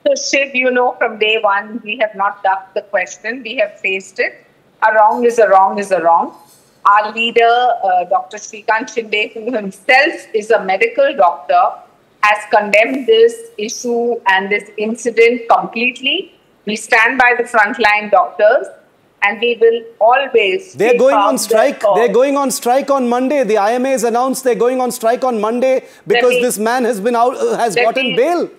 So, Shiv, from day one, we have not ducked the question. We have faced it. A wrong is a wrong is a wrong. Our leader, Dr. Shrikant Shinde, who himself is a medical doctor, has condemned this issue and this incident completely. We stand by the frontline doctors, and we will always. They're going on strike. They're going on strike on Monday. The IMA has announced they're going on strike on Monday because this man has been out, has gotten bail.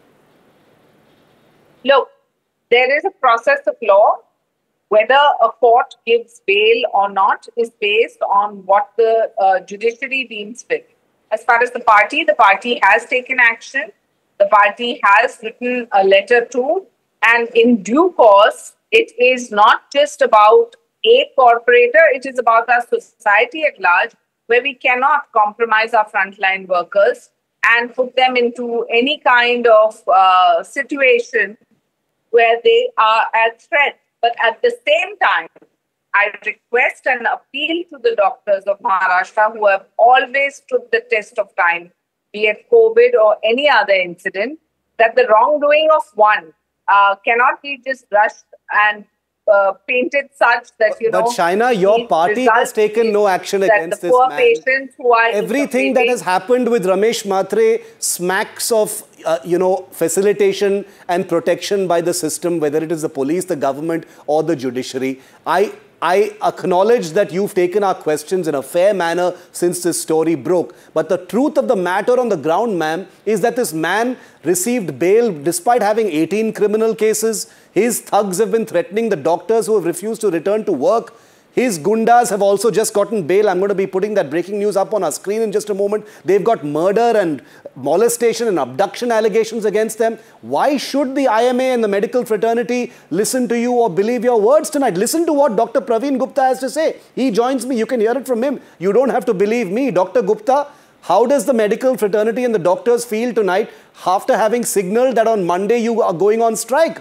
Look, there is a process of law. Whether a court gives bail or not is based on what the judiciary deems fit. As far as the party has taken action. The party has written a letter to, and in due course, it is not just about a corporator, it is about our society at large, where we cannot compromise our frontline workers and put them into any kind of situation where they are at threat. But at the same time, I request and appeal to the doctors of Maharashtra who have always stood the test of time, be it COVID or any other incident, that the wrongdoing of one cannot be just rushed and painted such that, But Shaina, your party has taken no action against this man. Patients who are everything that has happened with Ramesh Mhatre smacks of, facilitation and protection by the system, whether it is the police, the government or the judiciary. I acknowledge that you've taken our questions in a fair manner since this story broke. But the truth of the matter on the ground, ma'am, is that this man received bail despite having 18 criminal cases. His thugs have been threatening the doctors who have refused to return to work. His gundas have also just gotten bail. I'm going to be putting that breaking news up on our screen in just a moment. They've got murder and molestation and abduction allegations against them. Why should the IMA and the medical fraternity listen to you or believe your words tonight? Listen to what Dr. Praveen Gupta has to say. He joins me. You can hear it from him. You don't have to believe me. Dr. Gupta, how does the medical fraternity and the doctors feel tonight after having signaled that on Monday you are going on strike?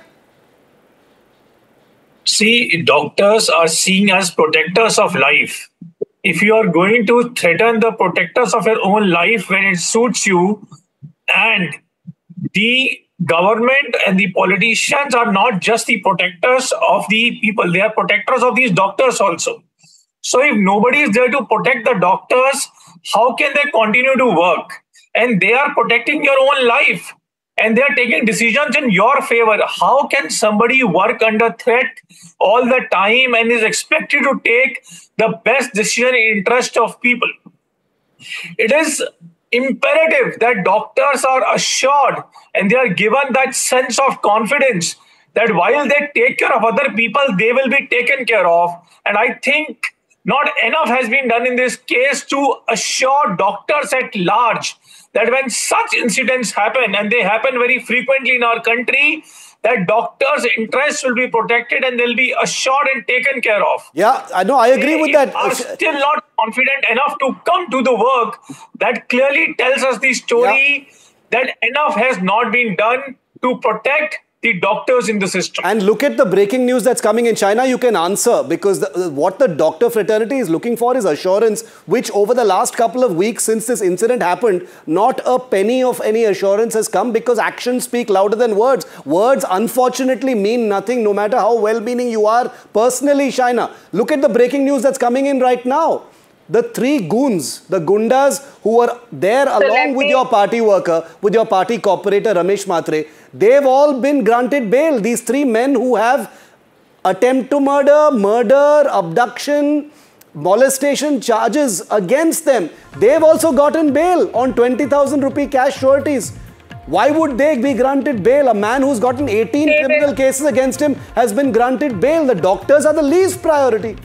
See, doctors are seen as protectors of life. If you are going to threaten the protectors of your own life when it suits you, and the government and the politicians are not just the protectors of the people, they are protectors of these doctors also. So if nobody is there to protect the doctors, how can they continue to work? And they are protecting your own life. And they are taking decisions in your favor. How can somebody work under threat all the time and is expected to take the best decision in interest of people? It is imperative that doctors are assured and they are given that sense of confidence that while they take care of other people, they will be taken care of. And I think not enough has been done in this case to assure doctors at large that when such incidents happen, and they happen very frequently in our country, that doctors' interests will be protected and they'll be assured and taken care of. Yeah, I know, I agree with that. Are still not confident enough to come to the work. That clearly tells us the story that enough has not been done to protect the doctors in the system. And look at the breaking news that's coming in China. You can answer, because what the doctor fraternity is looking for is assurance, which over the last couple of weeks since this incident happened, not a penny of any assurance has come, because actions speak louder than words. Words unfortunately mean nothing, no matter how well-meaning you are personally, Shaina. Look at the breaking news that's coming in right now. The three goons, the gundas who were there along with your party worker, with your party corporator Ramesh Mhatre, they've all been granted bail. These three men who have attempt to murder, abduction, molestation charges against them, they've also gotten bail on 20,000 rupee cash sureties. Why would they be granted bail? A man who's gotten 18 criminal cases against him has been granted bail. The doctors are the least priority.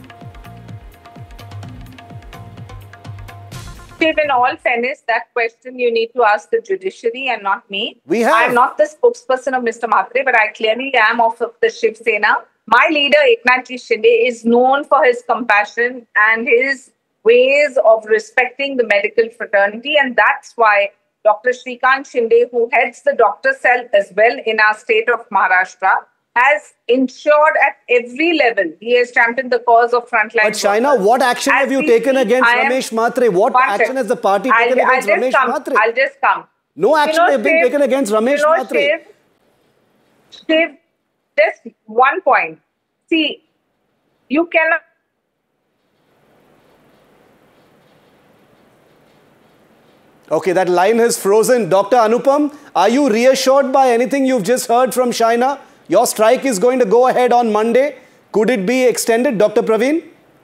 In all fairness, that question you need to ask the judiciary and not me. I'm not the spokesperson of Mr. Mhatre, but I clearly am of the Shiv Sena. My leader, Eknath Ji Shinde, is known for his compassion and his ways of respecting the medical fraternity. And that's why Dr. Shrikant Shinde, who heads the doctor cell as well in our state of Maharashtra, has ensured at every level, he has championed the cause of frontline. But Shaina, what action have you taken against Ramesh Mhatre? What action has the party taken against Ramesh Mhatre? I'll just come. No action has been taken against Ramesh Mhatre. Shiv, just one point. See, you cannot. Okay, that line has frozen. Dr. Anupam, are you reassured by anything you've just heard from China? Your strike is going to go ahead on Monday. Could it be extended, Dr. Praveen?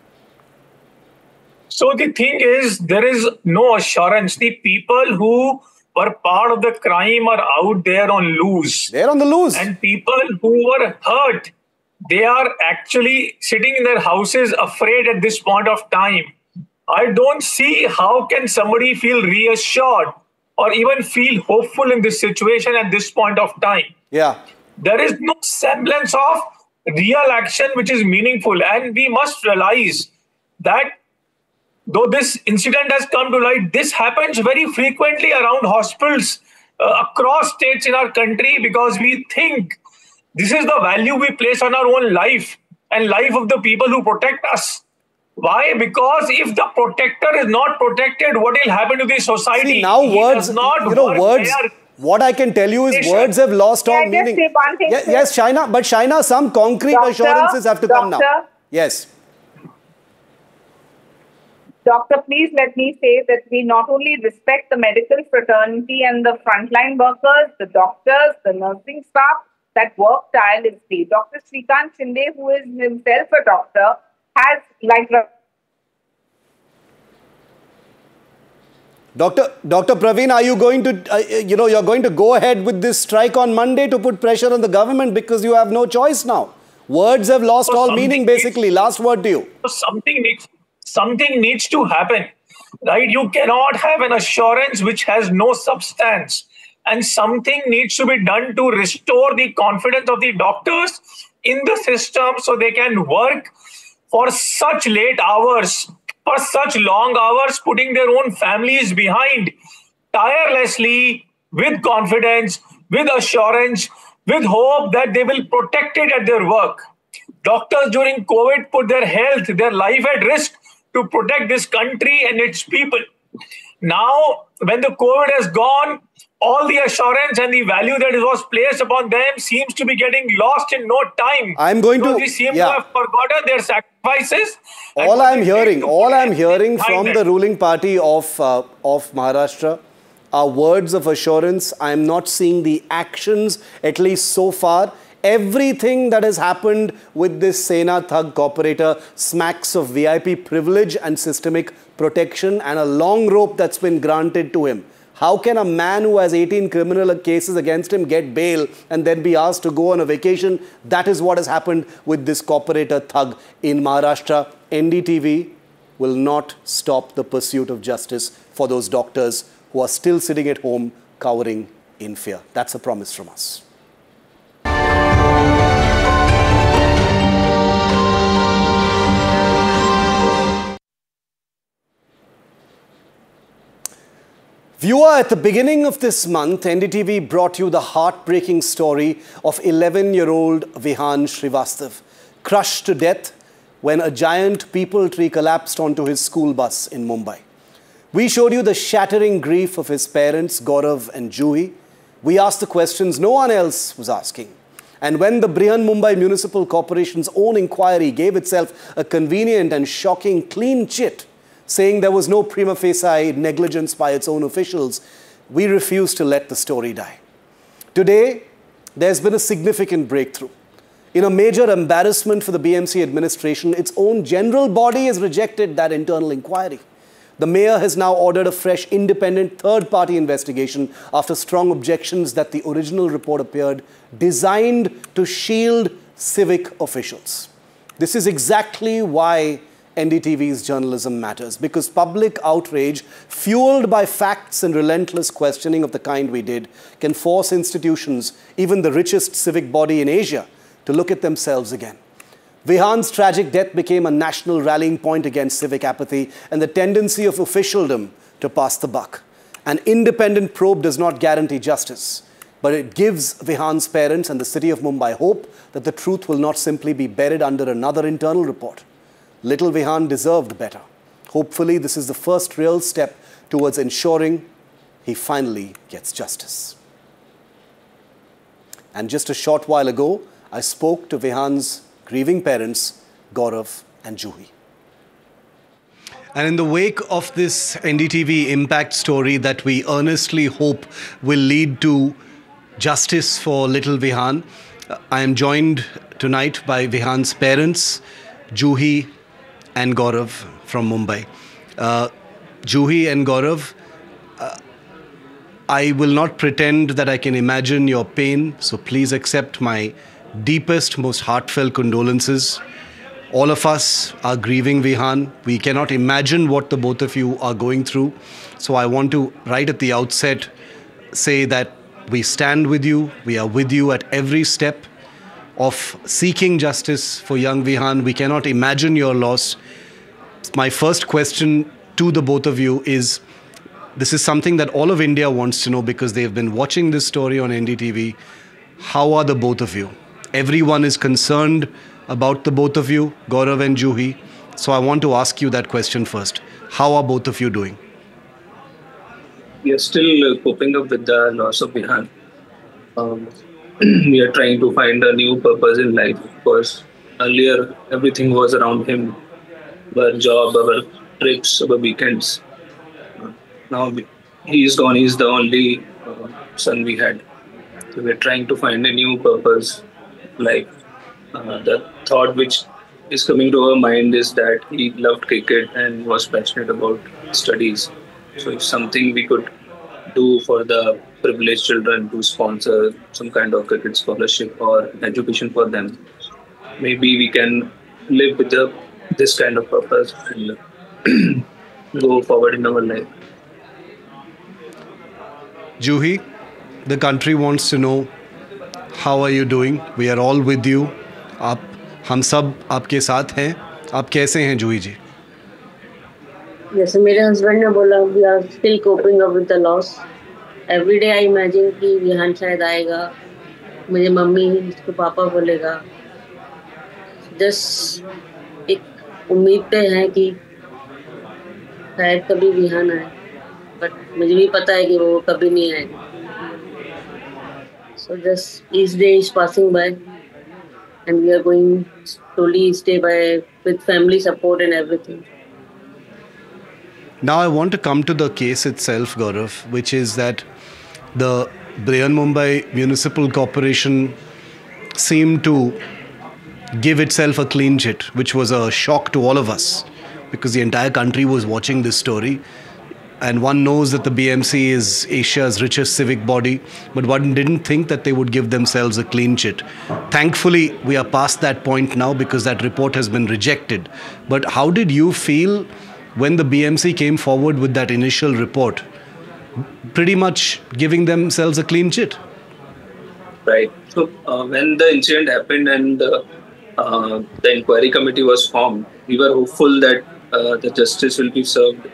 So the thing is, there is no assurance. The people who were part of the crime are out there on loose. They're on the loose. And people who were hurt, they are actually sitting in their houses afraid at this point of time. I don't see how can somebody feel reassured or even feel hopeful in this situation at this point of time. Yeah. There is no semblance of real action which is meaningful. And we must realize that though this incident has come to light, this happens very frequently around hospitals across states in our country, because we think this is the value we place on our own life and life of the people who protect us. Why? Because if the protector is not protected, what will happen to the society? See, now words, words, what I can tell you is words have lost all meaning. Say one thing, yes, China, but China, some concrete assurances have to come now. Yes. Doctor, please let me say that we not only respect the medical fraternity and the frontline workers, the doctors, the nursing staff that work tirelessly. Dr. Shrikant Shinde, who is himself a doctor, has Dr. Praveen, are you going to, you're going to go ahead with this strike on Monday to put pressure on the government because you have no choice now? Words have lost all meaning, basically. Last word to you. Something needs to happen, right? You cannot have an assurance which has no substance. And something needs to be done to restore the confidence of the doctors in the system so they can work for such late hours, for such long hours, putting their own families behind tirelessly, with confidence, with assurance, with hope that they will protect it at their work. Doctors during COVID put their health, their life at risk to protect this country and its people. Now, when the COVID has gone, all the assurance and the value that was placed upon them seems to be getting lost in no time. I'm going to... We seem to have forgotten their sacrifices. All I'm hearing from the ruling party of Maharashtra are words of assurance. I'm not seeing the actions, at least so far. Everything that has happened with this Sena thug cooperator smacks of VIP privilege and systemic protection and a long rope that's been granted to him. How can a man who has 18 criminal cases against him get bail and then be asked to go on a vacation? That is what has happened with this cooperator thug in Maharashtra. NDTV will not stop the pursuit of justice for those doctors who are still sitting at home cowering in fear. That's a promise from us. Viewer, at the beginning of this month, NDTV brought you the heartbreaking story of 11-year-old Vihan Srivastav, crushed to death when a giant peepal tree collapsed onto his school bus in Mumbai. We showed you the shattering grief of his parents, Gaurav and Juhi. We asked the questions no one else was asking. And when the Brihan Municipal Corporation's own inquiry gave itself a convenient and shocking clean chit, saying there was no prima facie negligence by its own officials, we refused to let the story die. Today, there's been a significant breakthrough. In a major embarrassment for the BMC administration, its own general body has rejected that internal inquiry. The mayor has now ordered a fresh independent third-party investigation after strong objections that the original report appeared designed to shield civic officials. This is exactly why NDTV's journalism matters, because public outrage fueled by facts and relentless questioning of the kind we did can force institutions, even the richest civic body in Asia, to look at themselves again. Vihan's tragic death became a national rallying point against civic apathy and the tendency of officialdom to pass the buck. An independent probe does not guarantee justice, but it gives Vihan's parents and the city of Mumbai hope that the truth will not simply be buried under another internal report. Little Vihan deserved better. Hopefully, this is the first real step towards ensuring he finally gets justice. And just a short while ago, I spoke to Vihan's grieving parents, Gaurav and Juhi. And in the wake of this NDTV impact story that we earnestly hope will lead to justice for little Vihan, I am joined tonight by Vihan's parents, Juhi and Gaurav from Mumbai. Juhi and Gaurav, I will not pretend that I can imagine your pain, so please accept my deepest, most heartfelt condolences. All of us are grieving Vihan. We cannot imagine what the both of you are going through. So I want to, right at the outset, say that we stand with you. We are with you at every step of seeking justice for young Vihan. We cannot imagine your loss. My first question to the both of you is, this is something that all of India wants to know because they've been watching this story on NDTV. How are the both of you? Everyone is concerned about the both of you, Gaurav and Juhi. So I want to ask you that question first. How are both of you doing? We are still coping up with the loss of Vihan. We are trying to find a new purpose in life because earlier everything was around him. Our job, our trips, our weekends. Now he is gone. He is the only son we had. So we are trying to find a new purpose in life. The thought which is coming to our mind is that he loved cricket and was passionate about studies. So if something we could do for the privileged children to sponsor some kind of cricket scholarship or education for them, maybe we can live with this kind of purpose and go forward in our life. Juhi, the country wants to know, how are you doing? We are all with you. हम सब आपके साथ हैं. आप कैसे हैं जूही जी? जैसे मेरे हस्बैंड ने बोला, we are still coping up with the loss. Every day I imagine कि विहान शायद आएगा, मेरी मम्मी इसको पापा बोलेगा. Just एक उम्मीद पे है कि शायद कभी विहान आए, but मुझे भी पता है कि वो कभी नहीं आएगा. So just each day is passing by. And we are going slowly, stay by, with family support and everything. Now I want to come to the case itself, Gaurav, which is that the Mumbai Municipal Corporation seemed to give itself a clean chit, which was a shock to all of us because the entire country was watching this story. And one knows that the BMC is Asia's richest civic body, but one didn't think that they would give themselves a clean chit. Thankfully, we are past that point now because that report has been rejected. But how did you feel when the BMC came forward with that initial report, pretty much giving themselves a clean chit? Right. So when the incident happened and the inquiry committee was formed, we were hopeful that the justice will be served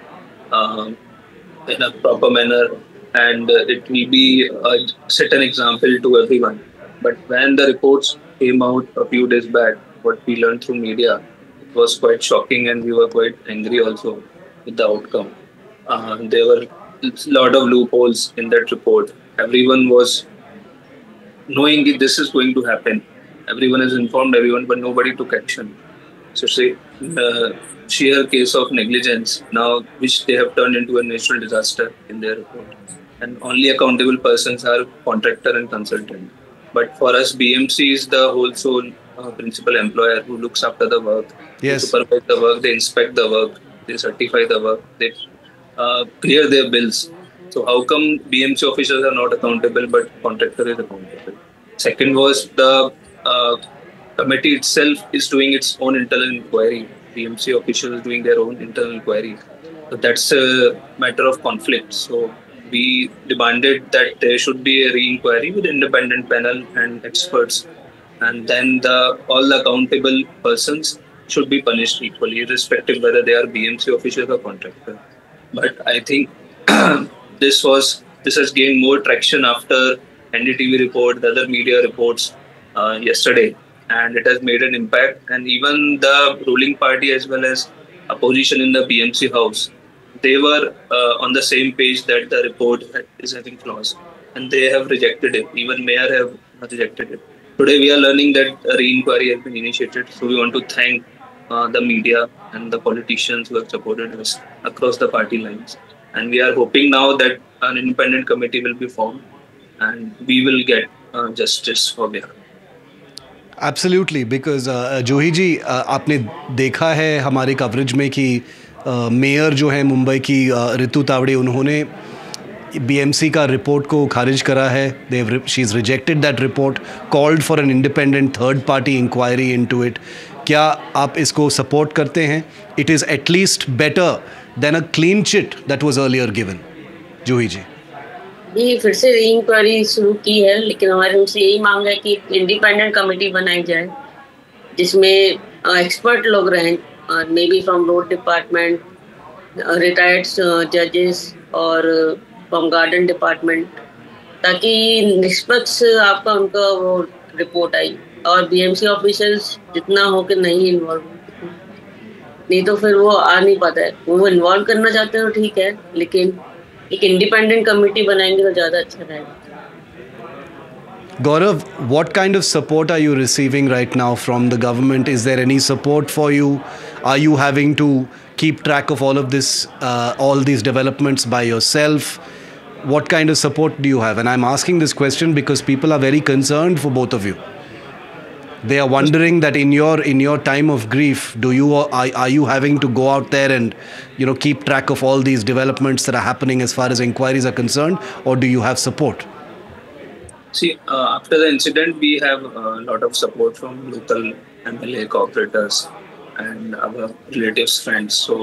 in a proper manner and it will be set an example to everyone. But when the reports came out a few days back, what we learned through media, it was quite shocking and we were quite angry also with the outcome. There were a lot of loopholes in that report. Everyone was knowing that this is going to happen. Everyone has informed everyone, but nobody took action. So say sheer case of negligence now, which they have turned into a natural disaster in their report. And only accountable persons are contractor and consultant. But for us, BMC is the whole sole principal employer who looks after the work, yes, they supervise the work, they inspect the work, they certify the work, they clear their bills. So how come BMC officials are not accountable, but contractor is accountable? Second was the committee itself is doing its own internal inquiry. BMC officials doing their own internal inquiry. So that's a matter of conflict. So we demanded that there should be a re-inquiry with independent panel and experts. And then all the accountable persons should be punished equally, irrespective whether they are BMC officials or contractor. But I think this has gained more traction after NDTV report, the other media reports yesterday. And it has made an impact. And even the ruling party as well as opposition in the BMC house, they were on the same page that the report is having flaws. And they have rejected it. Even Mayor have rejected it. Today we are learning that a re-inquiry has been initiated. So we want to thank the media and the politicians who have supported us across the party lines. And we are hoping now that an independent committee will be formed and we will get justice for Bihar. Absolutely, because जोही जी आपने देखा है हमारे coverage में कि mayor जो है मुंबई की रितु तावड़े, उन्होंने बीएमसी का रिपोर्ट को खारिज करा है. She is rejected that report, called for an independent third party inquiry into it. क्या आप इसको सपोर्ट करते हैं? It is at least better than a clean chit that was earlier given. जोही जी जी, फिर से री इंक्वायरी शुरू की है, लेकिन हमारे उनसे यही मांग है कि इंडिपेंडेंट कमेटी बनाई जाए जिसमें एक्सपर्ट लोग रहें, may be from road department, retired जजेस और फ्रॉम गार्डन डिपार्टमेंट, ताकि निष्पक्ष आपका उनका वो रिपोर्ट आई और बीएमसी ऑफिशियल्स जितना हो कि नहीं इन्वॉल्व, नहीं तो फिर वो आ नहीं पाता है. वो इन्वॉल्व करना चाहते हो ठीक है, लेकिन एक इंडिपेंडेंट कमेटी बनाएंगे तो ज़्यादा अच्छा रहेगा. Gaurav, what kind of support are you receiving right now from the government? Is there any support for you? Are you having to keep track of all of this, all these developments by yourself? What kind of support do you have? And I'm asking this question because people are very concerned for both of you. They are wondering that in your time of grief, are you having to go out there and keep track of all these developments that are happening as far as inquiries are concerned, or do you have support? See, after the incident, we have a lot of support from local MLA cooperators and our relatives, friends. So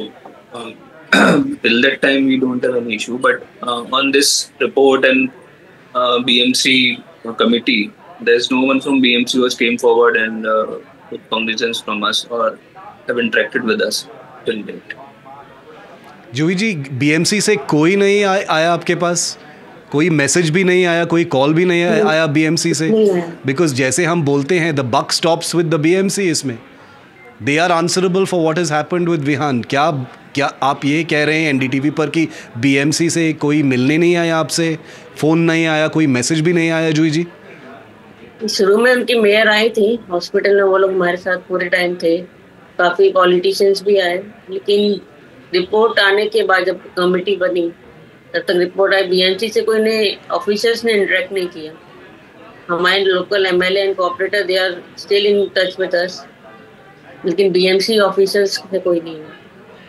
till that time, we don't have an issue. But on this report and BMC committee, there's no one from BMC who has came forward and took cognizance from us or have interacted with us till date. Juhi ji, BMC से कोई नहीं आया आपके पास? कोई message भी नहीं आया, कोई कॉल भी नहीं आया BMC से? बिकॉज जैसे हम बोलते हैं, the buck stops with the BMC. इसमें they are answerable for what has happened with Vihaan. क्या आप ये कह रहे हैं NDTV पर कि BMC से कोई मिलने नहीं आया आपसे, फ़ोन नहीं आया, कोई मैसेज भी नहीं आया? जूही जी, शुरू में उनकी मेयर आई थी हॉस्पिटल में, वो लोग हमारे साथ पूरे टाइम थे, काफ़ी पॉलिटिशियंस भी आए, लेकिन रिपोर्ट आने के बाद जब कमेटी बनी तब तक रिपोर्ट आई, BMC से कोई ने ऑफिसर्स ने इंटरेक्ट नहीं किया. हमारे local MLA and cooperator they are still in touch with us, लेकिन BMC ऑफिसर्स से कोई नहीं है.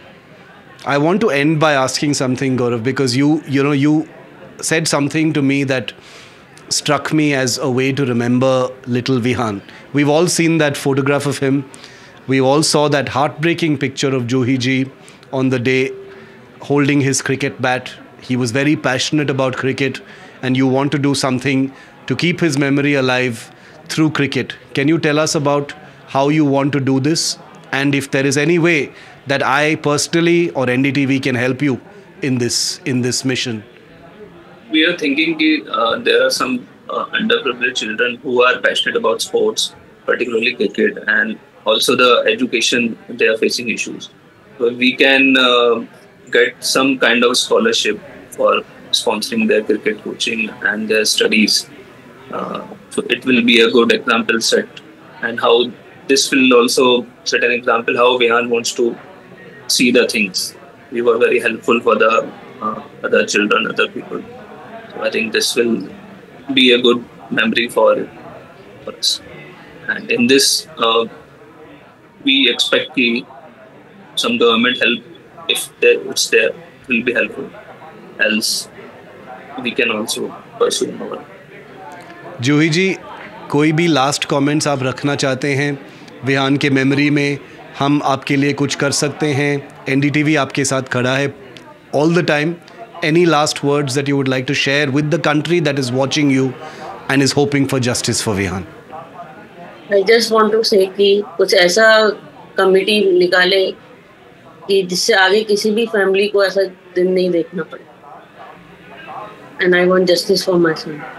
I want to end by asking something, Gaurav, because you said something to me that struck me as a way to remember little Vihan. We've all seen that photograph of him. We all saw that heartbreaking picture of Johi ji on the day holding his cricket bat. He was very passionate about cricket, and you want to do something to keep his memory alive through cricket. Can you tell us about how you want to do this, and if there is any way that I personally or NDTV can help you in this mission? We are thinking that there are some underprivileged children who are passionate about sports, particularly cricket, and also the education, they are facing issues. So we can get some kind of scholarship for sponsoring their cricket coaching and their studies. So it will be a good example set, and how this will also set an example how Vihan wants to see the things. We were very helpful for the other children, other people. So I think this will be a good memory for us. And in this, we expect some government help. If it's there, it will be helpful. Else, we can also pursue more. जूही जी, कोई भी last comments आप रखना चाहते हैं विहान के memory में? हम आपके लिए कुछ कर सकते हैं. NDTV आपके साथ खड़ा है all the time. Any last words that you would like to share with the country that is watching you and is hoping for justice for Vihan? I just want to say कि कुछ ऐसा committee निकाले कि जिससे आगे किसी भी family को ऐसा दिन नहीं देखना पड़े. And I want justice for my son.